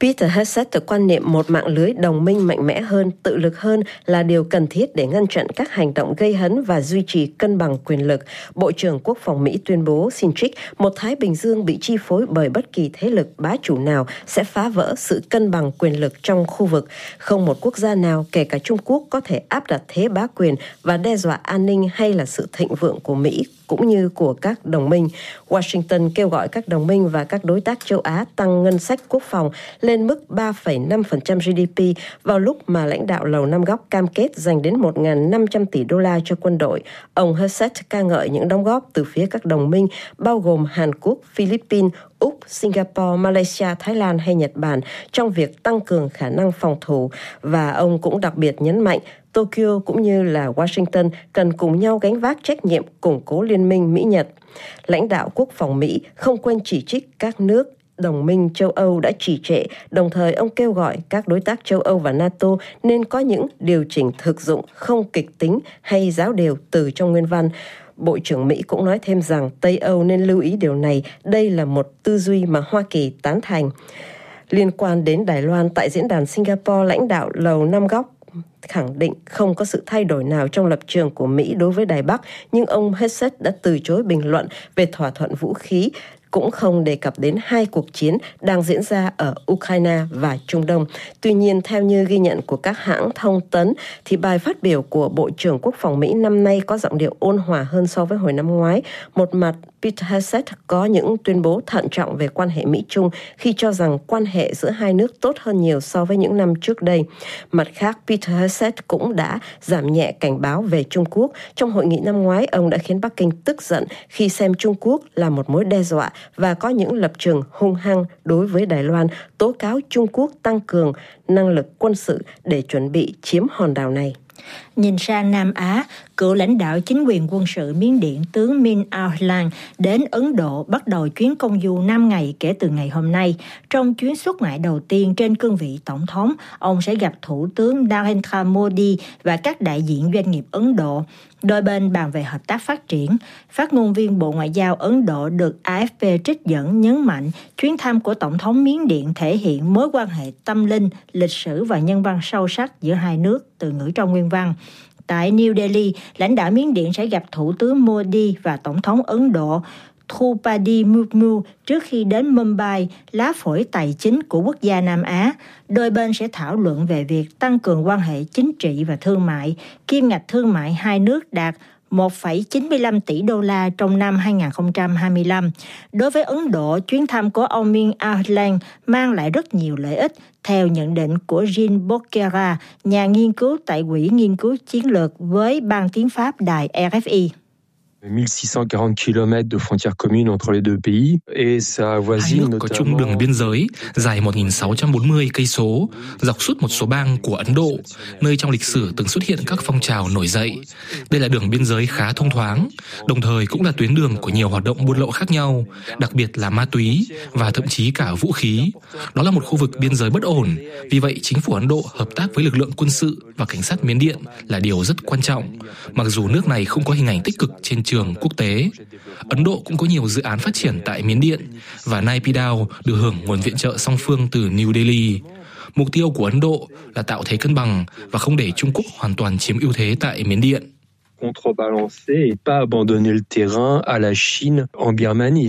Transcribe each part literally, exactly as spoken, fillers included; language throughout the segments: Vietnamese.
Peter Hegseth quan niệm một mạng lưới đồng minh mạnh mẽ hơn, tự lực hơn là điều cần thiết để ngăn chặn các hành động gây hấn và duy trì cân bằng quyền lực. Bộ trưởng Quốc phòng Mỹ tuyên bố xin trích, một Thái Bình Dương bị chi phối bởi bất kỳ thế lực bá chủ nào sẽ phá vỡ sự cân bằng quyền lực trong khu vực. Không một quốc gia nào, kể cả Trung Quốc, có thể áp đặt thế bá quyền và đe dọa an ninh hay là sự thịnh vượng của Mỹ cũng như của các đồng minh. Washington kêu gọi các đồng minh và các đối tác châu Á tăng ngân sách quốc phòng lên mức ba phẩy năm phần trăm giê đê pê vào lúc mà lãnh đạo Lầu Năm Góc cam kết dành đến một nghìn năm trăm tỷ đô la cho quân đội. Ông Hegseth ca ngợi những đóng góp từ phía các đồng minh bao gồm Hàn Quốc, Philippines, Úc, Singapore, Malaysia, Thái Lan hay Nhật Bản trong việc tăng cường khả năng phòng thủ, và ông cũng đặc biệt nhấn mạnh Tokyo cũng như là Washington cần cùng nhau gánh vác trách nhiệm củng cố liên minh Mỹ-Nhật. Lãnh đạo quốc phòng Mỹ không quên chỉ trích các nước đồng minh châu Âu đã trì trệ, đồng thời ông kêu gọi các đối tác châu Âu và NATO nên có những điều chỉnh thực dụng, không kịch tính hay giáo điều từ trong nguyên văn. Bộ trưởng Mỹ cũng nói thêm rằng Tây Âu nên lưu ý điều này, đây là một tư duy mà Hoa Kỳ tán thành. Liên quan đến Đài Loan, tại diễn đàn Singapore, lãnh đạo Lầu Năm Góc khẳng định không có sự thay đổi nào trong lập trường của Mỹ đối với Đài Bắc, nhưng ông Hegseth đã từ chối bình luận về thỏa thuận vũ khí, cũng không đề cập đến hai cuộc chiến đang diễn ra ở Ukraine và Trung Đông. Tuy nhiên, theo như ghi nhận của các hãng thông tấn, thì bài phát biểu của Bộ trưởng Quốc phòng Mỹ năm nay có giọng điệu ôn hòa hơn so với hồi năm ngoái. Một mặt, Peter Hegseth có những tuyên bố thận trọng về quan hệ Mỹ-Trung khi cho rằng quan hệ giữa hai nước tốt hơn nhiều so với những năm trước đây. Mặt khác, Peter Hegseth cũng đã giảm nhẹ cảnh báo về Trung Quốc. Trong hội nghị năm ngoái, ông đã khiến Bắc Kinh tức giận khi xem Trung Quốc là một mối đe dọa và có những lập trường hung hăng đối với Đài Loan, tố cáo Trung Quốc tăng cường năng lực quân sự để chuẩn bị chiếm hòn đảo này. Nhìn sang Nam Á, cựu lãnh đạo chính quyền quân sự Miến Điện tướng Min Aung Hlaing đến Ấn Độ bắt đầu chuyến công du năm ngày kể từ ngày hôm nay. Trong chuyến xuất ngoại đầu tiên trên cương vị tổng thống, ông sẽ gặp Thủ tướng Narendra Modi và các đại diện doanh nghiệp Ấn Độ. Đôi bên bàn về hợp tác phát triển. Phát ngôn viên Bộ Ngoại giao Ấn Độ được a ép pê trích dẫn nhấn mạnh chuyến thăm của Tổng thống Miến Điện thể hiện mối quan hệ tâm linh, lịch sử và nhân văn sâu sắc giữa hai nước, từ ngữ trong nguyên văn. Tại New Delhi, lãnh đạo Miến Điện sẽ gặp Thủ tướng Modi và Tổng thống Ấn Độ Draupadi Murmu trước khi đến Mumbai, lá phổi tài chính của quốc gia Nam Á. Đôi bên sẽ thảo luận về việc tăng cường quan hệ chính trị và thương mại. Kim ngạch thương mại hai nước đạt một phẩy chín mươi lăm tỷ đô la trong năm hai không hai lăm. Đối với Ấn Độ, chuyến thăm của ông Min Aung Hlaing mang lại rất nhiều lợi ích, theo nhận định của Jean Bokera, nhà nghiên cứu tại Quỹ Nghiên cứu Chiến lược với Ban tiếng Pháp đài rờ ép i. mille six cent quarante kilomètres de frontières communes entre les deux pays et ça voisine notamment. Hai nước có chung đường biên giới dài một nghìn sáu trăm bốn mươi cây số dọc suốt một số bang của Ấn Độ, nơi trong lịch sử từng xuất hiện các phong trào nổi dậy. Đây là đường biên giới khá thông thoáng, đồng thời cũng là tuyến đường của nhiều hoạt động buôn lậu khác nhau, đặc biệt là ma túy và thậm chí cả vũ khí. Đó là một khu vực biên giới bất ổn, vì vậy chính phủ Ấn Độ hợp tác với lực lượng quân sự và cảnh sát Miến Điện là điều rất quan trọng. Mặc dù nước này không có hình ảnh tích cực trên trường quốc tế, Ấn Độ cũng có nhiều dự án phát triển tại Miến Điện và Naypyidaw được hưởng nguồn viện trợ song phương từ New Delhi. Mục tiêu của Ấn Độ là tạo thế cân bằng và không để Trung Quốc hoàn toàn chiếm ưu thế tại Miến Điện. Contrebalancer et pas abandonner le terrain à la Chine en Birmanie.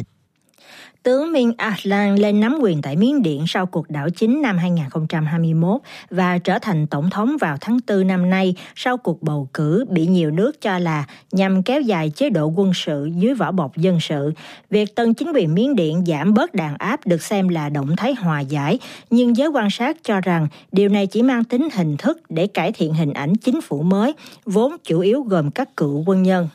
Tướng Min Aung Hlaing lên nắm quyền tại Miến Điện sau cuộc đảo chính năm hai không hai mốt và trở thành tổng thống vào tháng tư năm nay sau cuộc bầu cử bị nhiều nước cho là nhằm kéo dài chế độ quân sự dưới vỏ bọc dân sự. Việc tân chính quyền Miến Điện giảm bớt đàn áp được xem là động thái hòa giải, nhưng giới quan sát cho rằng điều này chỉ mang tính hình thức để cải thiện hình ảnh chính phủ mới, vốn chủ yếu gồm các cựu quân nhân.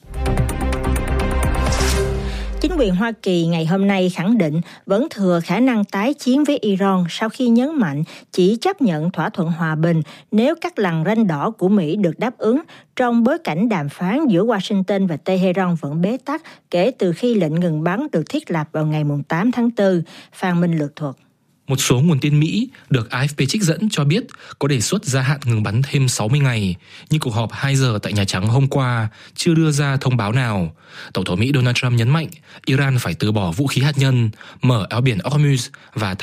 Chính quyền Hoa Kỳ ngày hôm nay khẳng định vẫn thừa khả năng tái chiến với Iran sau khi nhấn mạnh chỉ chấp nhận thỏa thuận hòa bình nếu các lằn ranh đỏ của Mỹ được đáp ứng, trong bối cảnh đàm phán giữa Washington và Tehran vẫn bế tắc kể từ khi lệnh ngừng bắn được thiết lập vào ngày tám tháng tư. Phan Minh lược thuật. Một số nguồn tin Mỹ được a ép pê trích dẫn cho biết có đề xuất gia hạn ngừng bắn thêm sáu mươi ngày, nhưng cuộc họp hai giờ tại Nhà Trắng hôm qua chưa đưa ra thông báo nào. Tổng thống Mỹ Donald Trump nhấn mạnh Iran phải từ bỏ vũ khí hạt nhân, mở eo biển Hormuz và